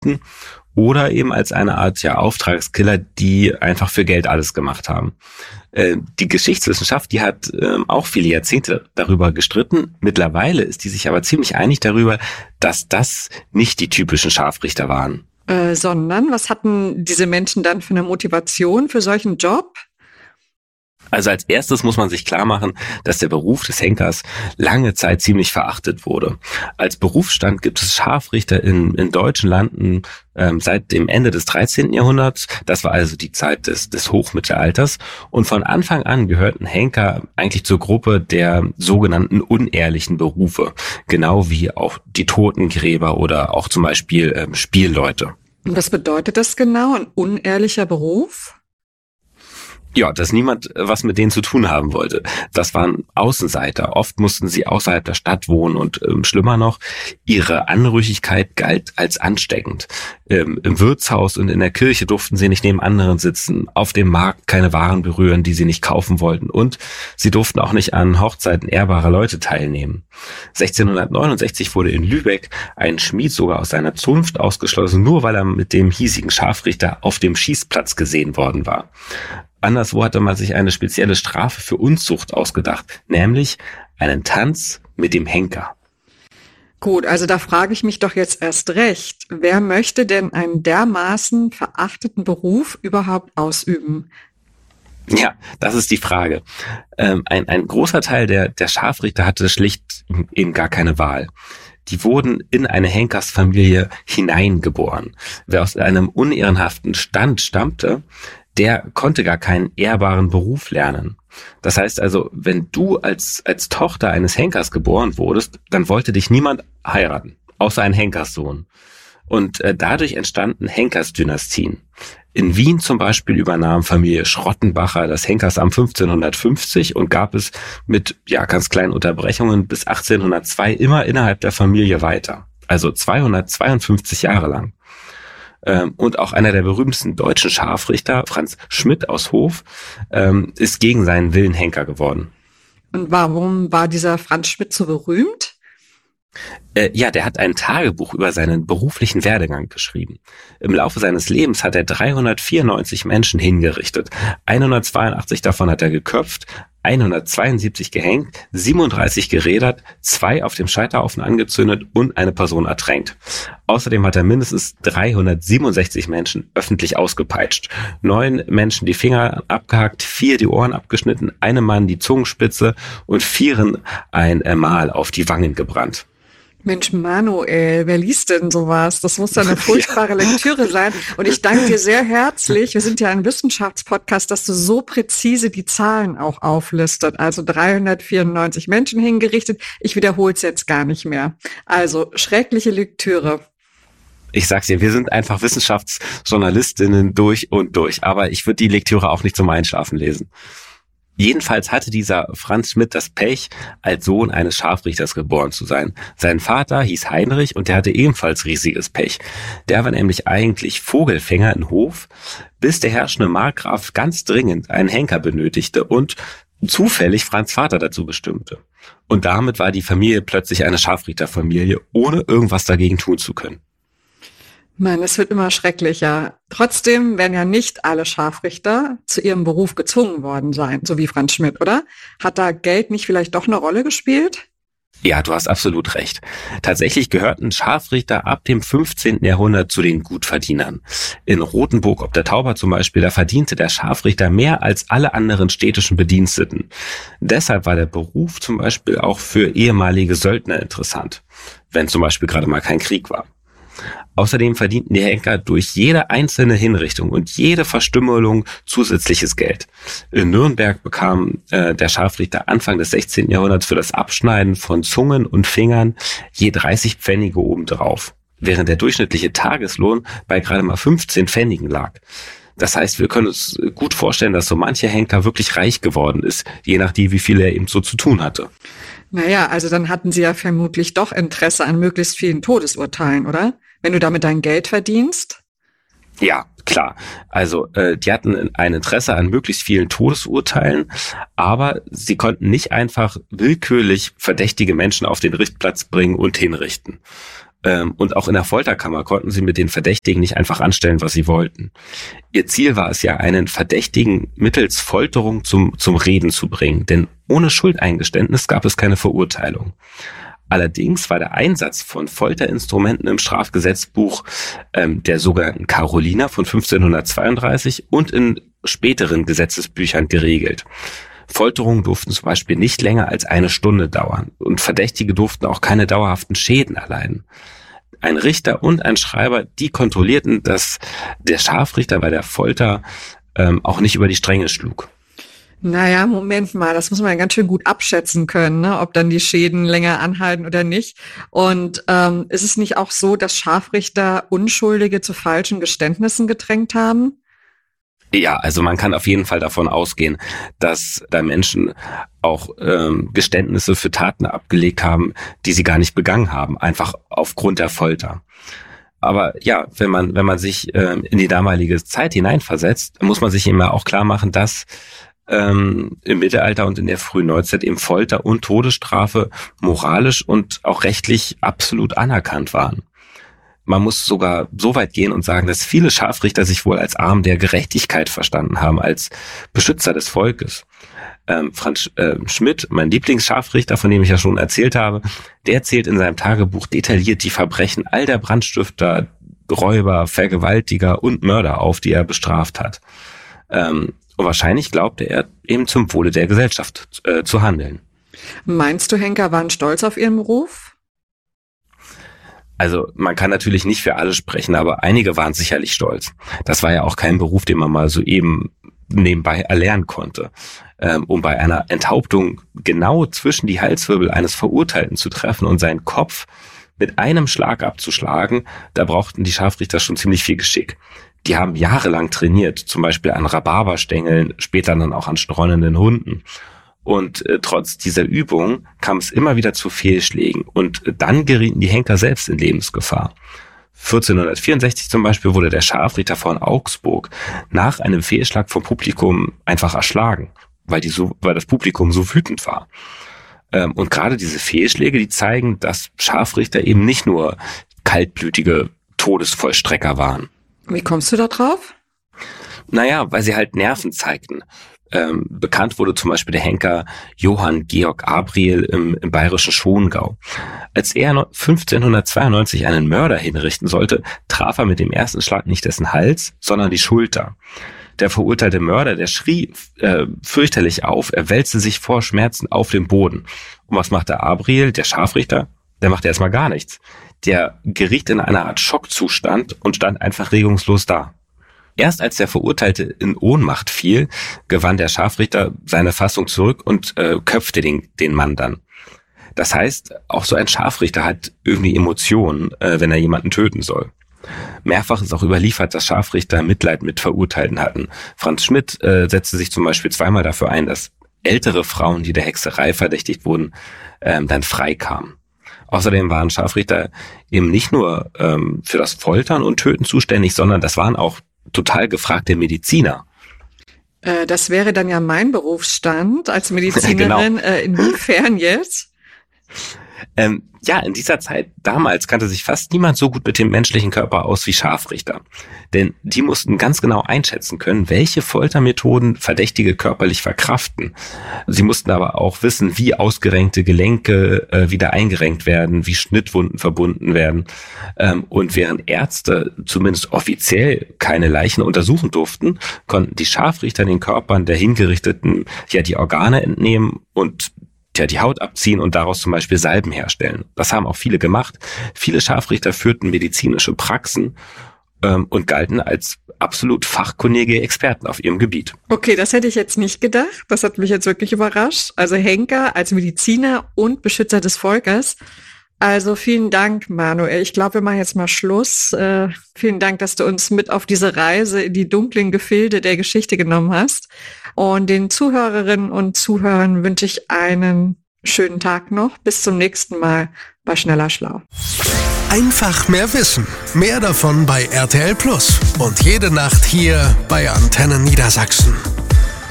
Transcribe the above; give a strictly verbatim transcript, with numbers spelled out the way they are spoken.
Verrückten oder eben als eine Art ja Auftragskiller, die einfach für Geld alles gemacht haben. Äh, die Geschichtswissenschaft, die hat äh, auch viele Jahrzehnte darüber gestritten. Mittlerweile ist die sich aber ziemlich einig darüber, dass das nicht die typischen Scharfrichter waren. Äh, sondern, was hatten diese Menschen dann für eine Motivation für solchen Job? Also als erstes muss man sich klar machen, dass der Beruf des Henkers lange Zeit ziemlich verachtet wurde. Als Berufsstand gibt es Scharfrichter in, in deutschen Landen ähm, seit dem Ende des dreizehnten Jahrhunderts. Das war also die Zeit des, des Hochmittelalters. Und von Anfang an gehörten Henker eigentlich zur Gruppe der sogenannten unehrlichen Berufe. Genau wie auch die Totengräber oder auch zum Beispiel ähm, Spielleute. Und was bedeutet das genau, ein unehrlicher Beruf? Ja, dass niemand was mit denen zu tun haben wollte. Das waren Außenseiter. Oft mussten sie außerhalb der Stadt wohnen und ähm, schlimmer noch, ihre Anrüchigkeit galt als ansteckend. Ähm, Im Wirtshaus und in der Kirche durften sie nicht neben anderen sitzen, auf dem Markt keine Waren berühren, die sie nicht kaufen wollten und sie durften auch nicht an Hochzeiten ehrbarer Leute teilnehmen. sechzehnhundertneunundsechzig wurde in Lübeck ein Schmied sogar aus seiner Zunft ausgeschlossen, nur weil er mit dem hiesigen Scharfrichter auf dem Schießplatz gesehen worden war. Anderswo hatte man sich eine spezielle Strafe für Unzucht ausgedacht, nämlich einen Tanz mit dem Henker. Gut, also da frage ich mich doch jetzt erst recht, wer möchte denn einen dermaßen verachteten Beruf überhaupt ausüben? Ja, das ist die Frage. Ähm, ein, ein großer Teil der, der Scharfrichter hatte schlicht eben gar keine Wahl. Die wurden in eine Henkersfamilie hineingeboren. Wer aus einem unehrenhaften Stand stammte, der konnte gar keinen ehrbaren Beruf lernen. Das heißt also, wenn du als als Tochter eines Henkers geboren wurdest, dann wollte dich niemand heiraten, außer ein Henkerssohn. Und äh, dadurch entstanden Henkersdynastien. In Wien zum Beispiel übernahm Familie Schrottenbacher das Henkersamt fünfzehnhundertfünfzig und gab es mit ja ganz kleinen Unterbrechungen bis achtzehnhundertzwei immer innerhalb der Familie weiter. Also zweihundertzweiundfünfzig Jahre lang. Und auch einer der berühmtesten deutschen Scharfrichter, Franz Schmidt aus Hof, ist gegen seinen Willen Henker geworden. Und warum war dieser Franz Schmidt so berühmt? Ja, der hat ein Tagebuch über seinen beruflichen Werdegang geschrieben. Im Laufe seines Lebens hat er dreihundertvierundneunzig Menschen hingerichtet. hundertzweiundachtzig davon hat er geköpft, hundertzweiundsiebzig gehängt, siebenunddreißig gerädert, zwei auf dem Scheiterhaufen angezündet und eine Person ertränkt. Außerdem hat er mindestens dreihundertsiebenundsechzig Menschen öffentlich ausgepeitscht. Neun Menschen die Finger abgehackt, vier die Ohren abgeschnitten, einem Mann die Zungenspitze und vieren ein Mal auf die Wangen gebrannt. Mensch, Manuel, wer liest denn sowas? Das muss ja eine furchtbare Lektüre sein. Und ich danke dir sehr herzlich. Wir sind ja ein Wissenschaftspodcast, dass du so präzise die Zahlen auch auflistet. Also dreihundertvierundneunzig Menschen hingerichtet. Ich wiederhole es jetzt gar nicht mehr. Also schreckliche Lektüre. Ich sag's dir, wir sind einfach Wissenschaftsjournalistinnen durch und durch. Aber ich würde die Lektüre auch nicht zum Einschlafen lesen. Jedenfalls hatte dieser Franz Schmidt das Pech, als Sohn eines Scharfrichters geboren zu sein. Sein Vater hieß Heinrich und der hatte ebenfalls riesiges Pech. Der war nämlich eigentlich Vogelfänger in Hof, bis der herrschende Markgraf ganz dringend einen Henker benötigte und zufällig Franz' Vater dazu bestimmte. Und damit war die Familie plötzlich eine Scharfrichterfamilie, ohne irgendwas dagegen tun zu können. Mann, es wird immer schrecklicher. Trotzdem werden ja nicht alle Scharfrichter zu ihrem Beruf gezwungen worden sein, so wie Franz Schmidt, oder? Hat da Geld nicht vielleicht doch eine Rolle gespielt? Ja, du hast absolut recht. Tatsächlich gehörten Scharfrichter ab dem fünfzehnten Jahrhundert zu den Gutverdienern. In Rothenburg ob der Tauber zum Beispiel, da verdiente der Scharfrichter mehr als alle anderen städtischen Bediensteten. Deshalb war der Beruf zum Beispiel auch für ehemalige Söldner interessant, wenn zum Beispiel gerade mal kein Krieg war. Außerdem verdienten die Henker durch jede einzelne Hinrichtung und jede Verstümmelung zusätzliches Geld. In Nürnberg bekam äh, der Scharfrichter Anfang des sechzehnten Jahrhunderts für das Abschneiden von Zungen und Fingern je dreißig Pfennige obendrauf, während der durchschnittliche Tageslohn bei gerade mal fünfzehn Pfennigen lag. Das heißt, wir können uns gut vorstellen, dass so mancher Henker wirklich reich geworden ist, je nachdem, wie viel er eben so zu tun hatte. Naja, also dann hatten sie ja vermutlich doch Interesse an möglichst vielen Todesurteilen, oder? Wenn du damit dein Geld verdienst? Ja, klar. Also äh, die hatten ein Interesse an möglichst vielen Todesurteilen, aber sie konnten nicht einfach willkürlich verdächtige Menschen auf den Richtplatz bringen und hinrichten. Und auch in der Folterkammer konnten sie mit den Verdächtigen nicht einfach anstellen, was sie wollten. Ihr Ziel war es ja, einen Verdächtigen mittels Folterung zum, zum Reden zu bringen, denn ohne Schuldeingeständnis gab es keine Verurteilung. Allerdings war der Einsatz von Folterinstrumenten im Strafgesetzbuch ähm, der sogenannten Caroliner von fünfzehnhundertzweiunddreißig und in späteren Gesetzesbüchern geregelt. Folterungen durften zum Beispiel nicht länger als eine Stunde dauern und Verdächtige durften auch keine dauerhaften Schäden erleiden. Ein Richter und ein Schreiber, die kontrollierten, dass der Scharfrichter bei der Folter ähm, auch nicht über die Stränge schlug. Naja, Moment mal, das muss man ja ganz schön gut abschätzen können, ne? Ob dann die Schäden länger anhalten oder nicht. Und ähm, ist es nicht auch so, dass Scharfrichter Unschuldige zu falschen Geständnissen gedrängt haben? Ja, also man kann auf jeden Fall davon ausgehen, dass da Menschen auch ähm, Geständnisse für Taten abgelegt haben, die sie gar nicht begangen haben, einfach aufgrund der Folter. Aber ja, wenn man wenn man sich ähm, in die damalige Zeit hineinversetzt, muss man sich immer auch klar machen, dass ähm, im Mittelalter und in der frühen Neuzeit eben Folter und Todesstrafe moralisch und auch rechtlich absolut anerkannt waren. Man muss sogar so weit gehen und sagen, dass viele Scharfrichter sich wohl als Arm der Gerechtigkeit verstanden haben, als Beschützer des Volkes. Ähm, Franz äh, Schmidt, mein Lieblingsscharfrichter, von dem ich ja schon erzählt habe, der zählt in seinem Tagebuch detailliert die Verbrechen all der Brandstifter, Räuber, Vergewaltiger und Mörder auf, die er bestraft hat. Ähm, und wahrscheinlich glaubte er eben zum Wohle der Gesellschaft äh, zu handeln. Meinst du, Henker waren stolz auf ihren Beruf? Also man kann natürlich nicht für alle sprechen, aber einige waren sicherlich stolz. Das war ja auch kein Beruf, den man mal so eben nebenbei erlernen konnte. Ähm, um bei einer Enthauptung genau zwischen die Halswirbel eines Verurteilten zu treffen und seinen Kopf mit einem Schlag abzuschlagen, da brauchten die Scharfrichter schon ziemlich viel Geschick. Die haben jahrelang trainiert, zum Beispiel an Rhabarberstängeln, später dann auch an streunenden Hunden. Und äh, trotz dieser Übung kam es immer wieder zu Fehlschlägen und äh, dann gerieten die Henker selbst in Lebensgefahr. vierzehnhundertvierundsechzig zum Beispiel wurde der Scharfrichter von Augsburg nach einem Fehlschlag vom Publikum einfach erschlagen, weil die so, weil das Publikum so wütend war. Ähm, und gerade diese Fehlschläge, die zeigen, dass Scharfrichter eben nicht nur kaltblütige Todesvollstrecker waren. Wie kommst du da drauf? Naja, weil sie halt Nerven zeigten. Ähm, bekannt wurde zum Beispiel der Henker Johann Georg Abriel im, im bayerischen Schongau. Als er fünfzehnhundertzweiundneunzig einen Mörder hinrichten sollte, traf er mit dem ersten Schlag nicht dessen Hals, sondern die Schulter. Der verurteilte Mörder, der schrie äh, fürchterlich auf, er wälzte sich vor Schmerzen auf den Boden. Und was machte Abriel, der Scharfrichter? Der machte erstmal gar nichts. Der geriet in eine Art Schockzustand und stand einfach regungslos da. Erst als der Verurteilte in Ohnmacht fiel, gewann der Scharfrichter seine Fassung zurück und äh, köpfte den, den Mann dann. Das heißt, auch so ein Scharfrichter hat irgendwie Emotionen, äh, wenn er jemanden töten soll. Mehrfach ist auch überliefert, dass Scharfrichter Mitleid mit Verurteilten hatten. Franz Schmidt äh, setzte sich zum Beispiel zweimal dafür ein, dass ältere Frauen, die der Hexerei verdächtigt wurden, ähm, dann freikamen. Außerdem waren Scharfrichter eben nicht nur ähm, für das Foltern und Töten zuständig, sondern das waren auch total gefragte Mediziner. Äh, das wäre dann ja mein Berufsstand als Medizinerin. Genau. Äh, inwiefern jetzt? Ähm, ja, in dieser Zeit damals kannte sich fast niemand so gut mit dem menschlichen Körper aus wie Scharfrichter. Denn die mussten ganz genau einschätzen können, welche Foltermethoden Verdächtige körperlich verkraften. Sie mussten aber auch wissen, wie ausgerenkte Gelenke äh, wieder eingerenkt werden, wie Schnittwunden verbunden werden. Ähm, und während Ärzte zumindest offiziell keine Leichen untersuchen durften, konnten die Scharfrichter den Körpern der Hingerichteten ja die Organe entnehmen und ja, die Haut abziehen und daraus zum Beispiel Salben herstellen. Das haben auch viele gemacht. Viele Scharfrichter führten medizinische Praxen ähm, und galten als absolut fachkundige Experten auf ihrem Gebiet. Okay, das hätte ich jetzt nicht gedacht. Das hat mich jetzt wirklich überrascht. Also Henker als Mediziner und Beschützer des Volkes. Also vielen Dank, Manuel. Ich glaube, wir machen jetzt mal Schluss. Äh, vielen Dank, dass du uns mit auf diese Reise in die dunklen Gefilde der Geschichte genommen hast. Und den Zuhörerinnen und Zuhörern wünsche ich einen schönen Tag noch. Bis zum nächsten Mal bei Schneller Schlau. Einfach mehr Wissen. Mehr davon bei R T L Plus. Und jede Nacht hier bei Antenne Niedersachsen.